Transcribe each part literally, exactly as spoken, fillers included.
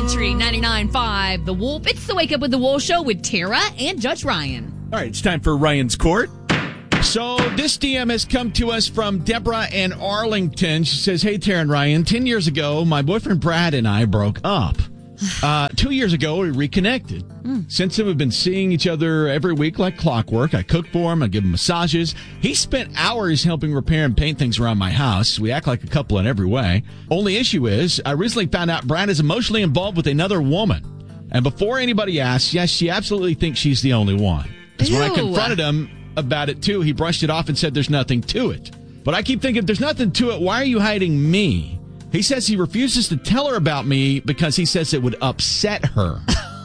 Country ninety-nine point five The Wolf. It's the Wake Up with the Wolf show with Tara and Judge Ryan. All right, it's time for Ryan's Court. So this D M has come to us from Deborah in Arlington. She says, hey, Tara and Ryan, ten years ago, my boyfriend Brad and I broke up. Uh, two years ago, we reconnected. Mm. Since then, we've been seeing each other every week like clockwork. I cook for him. I give him massages. He spent hours helping repair and paint things around my house. We act like a couple in every way. Only issue is, I recently found out Brad is emotionally involved with another woman. And before anybody asks, yes, she absolutely thinks she's the only one. Because when I confronted him about it, too, he brushed it off and said there's nothing to it. But I keep thinking, if there's nothing to it, why are you hiding me? He says he refuses to tell her about me because he says it would upset her.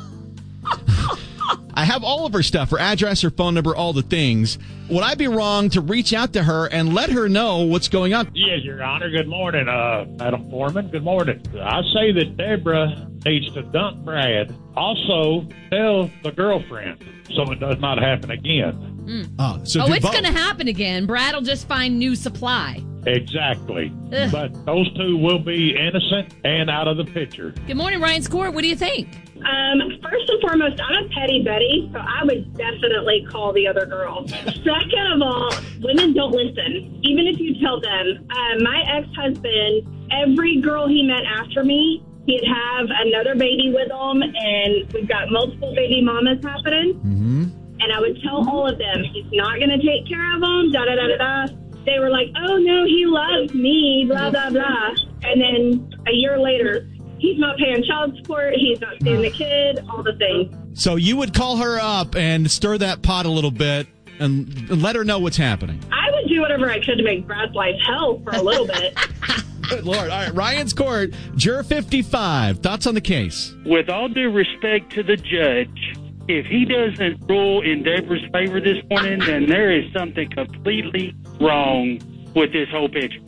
I have all of her stuff, her address, her phone number, all the things. Would I be wrong to reach out to her and let her know what's going on? Yes, Your Honor. Good morning, uh, Madam Foreman. Good morning. I say that Deborah needs to dump Brad. Also, tell the girlfriend so it does not happen again. Mm. Oh, so oh it's going to happen again. Brad will just find new supply. Exactly. Ugh. But those two will be innocent and out of the picture. Good morning, Ryan's Court. What do you think? Um, first and foremost, I'm a petty Betty, so I would definitely call the other girl. Second of all, women don't listen, even if you tell them. Uh, my ex-husband, every girl he met after me, he'd have another baby with him, and we've got multiple baby mamas happening. Mm-hmm. And I would tell all of them, he's not going to take care of them, da-da-da-da-da. They were like, oh, no, he loves me, blah, blah, blah. And then a year later, he's not paying child support, he's not seeing the kid, all the things. So you would call her up and stir that pot a little bit and let her know what's happening. I would do whatever I could to make Brad's life hell for a little bit. Good Lord. All right, Ryan's Court, Juror fifty-five. Thoughts on the case? With all due respect to the judge, if he doesn't rule in Deborah's favor this morning, then there is something completely wrong with this whole picture.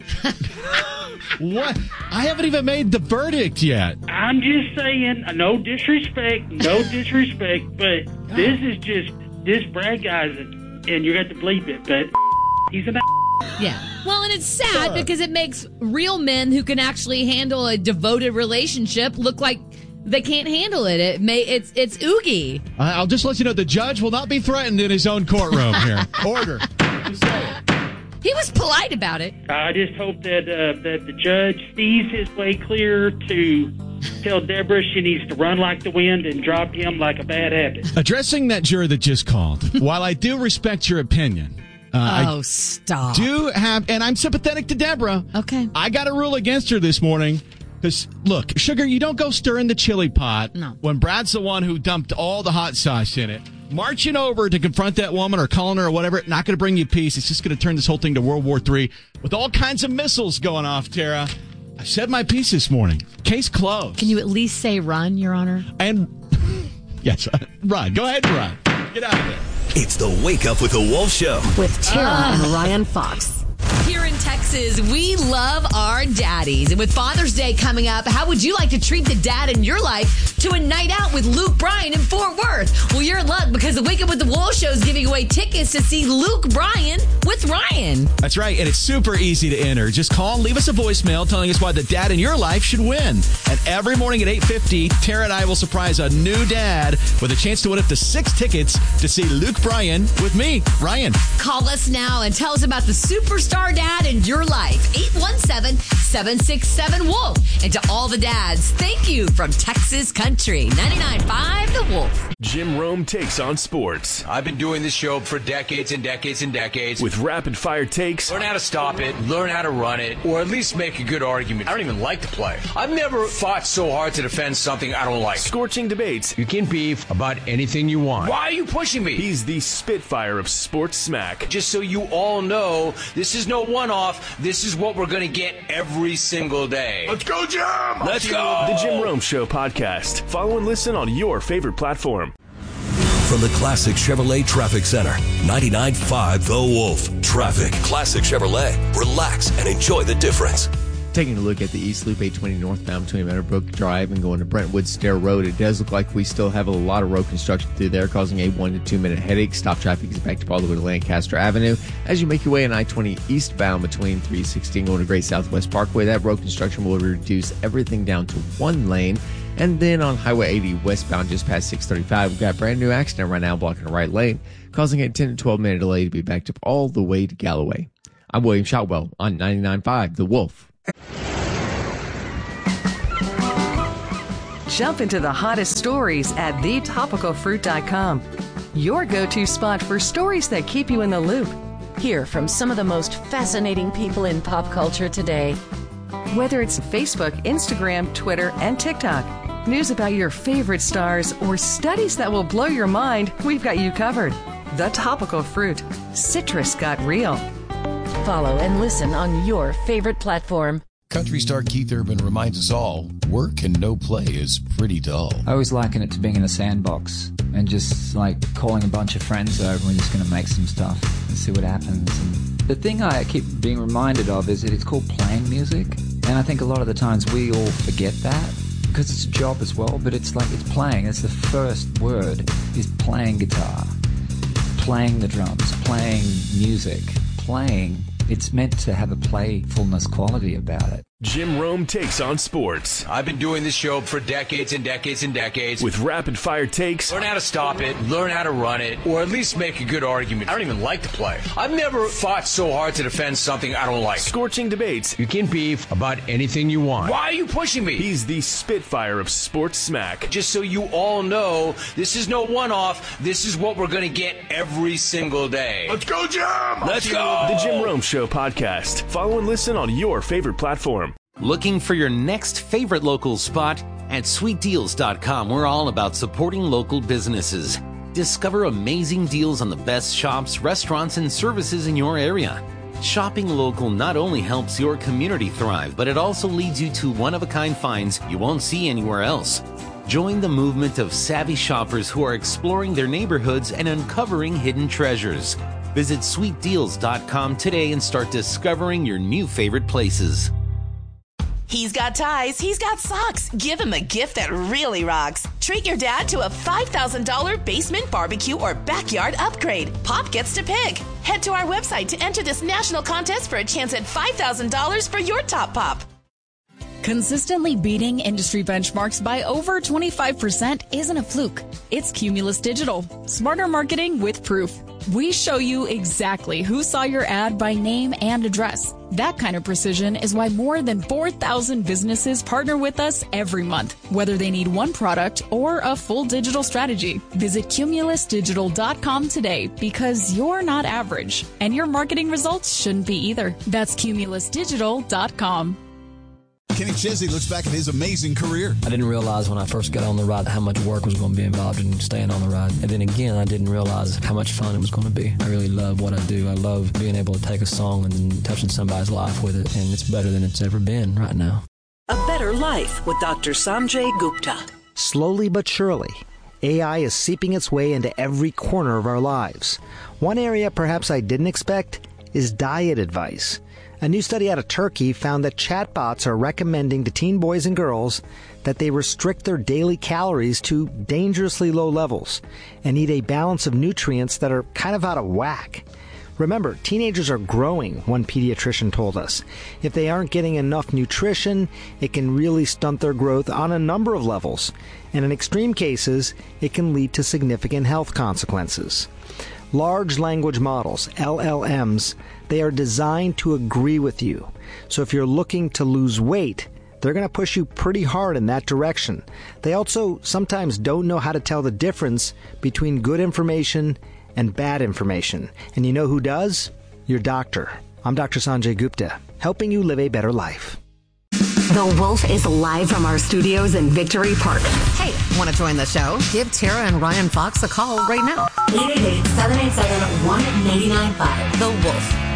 What? I haven't even made the verdict yet. I'm just saying, no disrespect, no disrespect, but God. This is just, this Brad guy's, and you got to bleep it, but he's an Yeah. Well, and it's sad sure. because it makes real men who can actually handle a devoted relationship look like they can't handle it. It may it's it's oogie. I'll just let you know the judge will not be threatened in his own courtroom here. Order. Just say it. He was polite about it. I just hope that uh, that the judge sees his way clear to tell Deborah she needs to run like the wind and drop him like a bad habit. Addressing that juror that just called, while I do respect your opinion, Uh, oh, I stop. do have, and I'm sympathetic to Deborah. Okay. I got a rule against her this morning. Because, look, Sugar, you don't go stirring the chili pot no. when Brad's the one who dumped all the hot sauce in it. Marching over to confront that woman or calling her or whatever, not going to bring you peace. It's just going to turn this whole thing to World War Three with all kinds of missiles going off, Tara. I said my piece this morning. Case closed. Can you at least say run, Your Honor? And, yes, run. Go ahead and run. Get out of there. It's the Wake Up with the Wolf Show. With Tara uh. and Ryan Fox. Here in Texas, we love our daddies. And with Father's Day coming up, how would you like to treat the dad in your life to a night out with Luke Bryan in Fort Worth? Well, you're in luck because the Wake Up with the Wolf Show is giving away tickets to see Luke Bryan with Ryan. That's right, and it's super easy to enter. Just call and leave us a voicemail telling us why the dad in your life should win. And every morning at eight fifty, Tara and I will surprise a new dad with a chance to win up to six tickets to see Luke Bryan with me, Ryan. Call us now and tell us about the superstar dad in your life. eight one seven, seven six seven, WOLF. And to all the dads, thank you from Texas Country ninety-nine point five The Wolf. Jim Rome takes on sports. I've been doing this show for decades and decades and decades. With rapid fire takes. Learn how to stop it, learn how to run it, or at least make a good argument. I don't even like the play. I've never fought so hard to defend something I don't like. Scorching debates. You can beef about anything you want. Why are you pushing me? He's the Spitfire of sports smack. Just so you all know, this is no one-off. This is what we're going to get every single day. Let's go, Jim! Let's go! The Jim Rome Show podcast. Follow and listen on your favorite platform. From the Classic Chevrolet Traffic Center, ninety-nine point five The Wolf. Traffic. Classic Chevrolet. Relax and enjoy the difference. Taking a look at the East Loop eight twenty northbound between Meadowbrook Drive and going to Brentwood Stair Road, it does look like we still have a lot of road construction through there, causing a one to two minute headache. Stop traffic is backed up all the way to Lancaster Avenue. As you make your way on I twenty eastbound between three sixty and going to Great Southwest Parkway, that road construction will reduce everything down to one lane. And then on Highway eighty westbound just past six thirty-five, we've got a brand new accident right now blocking the right lane, causing a ten to twelve minute delay to be backed up all the way to Galloway. I'm William Shotwell on ninety-nine point five The Wolf. Jump into the hottest stories at the topical fruit dot com. Your go-to spot for stories that keep you in the loop. Hear from some of the most fascinating people in pop culture today. Whether it's Facebook, Instagram, Twitter, and TikTok, news about your favorite stars, or studies that will blow your mind, we've got you covered. The Topical Fruit. Citrus got real. Follow and listen on your favorite platform. Country star Keith Urban reminds us all, work and no play is pretty dull. I always liken it to being in a sandbox and just like calling a bunch of friends over and we're just going to make some stuff and see what happens. And the thing I keep being reminded of is that it's called playing music. And I think a lot of the times we all forget that because it's a job as well, but it's like it's playing. It's the first word is playing guitar, playing the drums, playing music, playing. It's meant to have a playfulness quality about it. Jim Rome takes on sports. I've been doing this show for decades and decades and decades. With rapid-fire takes. Learn how to stop it, learn how to run it, or at least make a good argument. I don't even like the play. I've never fought so hard to defend something I don't like. Scorching debates. You can beef about anything you want. Why are you pushing me? He's the Spitfire of sports smack. Just so you all know, this is no one-off. This is what we're going to get every single day. Let's go, Jim! Let's go! The Jim Rome Show podcast. Follow and listen on your favorite platform. Looking for your next favorite local spot? At sweet deals dot com, we're all about supporting local businesses. Discover amazing deals on the best shops, restaurants, and services in your area. Shopping local not only helps your community thrive, but it also leads you to one-of-a-kind finds you won't see anywhere else. Join the movement of savvy shoppers who are exploring their neighborhoods and uncovering hidden treasures. Visit sweet deals dot com today and start discovering your new favorite places. He's got ties, he's got socks. Give him a gift that really rocks. Treat your dad to a five thousand dollars basement barbecue or backyard upgrade. Pop gets to pick. Head to our website to enter this national contest for a chance at five thousand dollars for your top pop. Consistently beating industry benchmarks by over twenty-five percent isn't a fluke. It's Cumulus Digital. Smarter marketing with proof. We show you exactly who saw your ad by name and address. That kind of precision is why more than four thousand businesses partner with us every month, whether they need one product or a full digital strategy. Visit cumulus digital dot com today because you're not average, and your marketing results shouldn't be either. That's cumulus digital dot com. Kenny Chesney looks back at his amazing career. I didn't realize when I first got on the ride how much work was going to be involved in staying on the ride. And then again, I didn't realize how much fun it was going to be. I really love what I do. I love being able to take a song and touching somebody's life with it. And it's better than it's ever been right now. A Better Life with Doctor Sanjay Gupta. Slowly but surely, A I is seeping its way into every corner of our lives. One area perhaps I didn't expect is diet advice. A new study out of Turkey found that chatbots are recommending to teen boys and girls that they restrict their daily calories to dangerously low levels and eat a balance of nutrients that are kind of out of whack. Remember, teenagers are growing, one pediatrician told us. If they aren't getting enough nutrition, it can really stunt their growth on a number of levels. And in extreme cases, it can lead to significant health consequences. Large language models, L L Ms, they are designed to agree with you. So if you're looking to lose weight, they're going to push you pretty hard in that direction. They also sometimes don't know how to tell the difference between good information and bad information. And you know who does? Your doctor. I'm Doctor Sanjay Gupta, helping you live a better life. The Wolf is live from our studios in Victory Park. Hey, want to join the show? Give Tara and Ryan Fox a call right now. eight eight eight, seven eight seven, one nine nine five. The Wolf.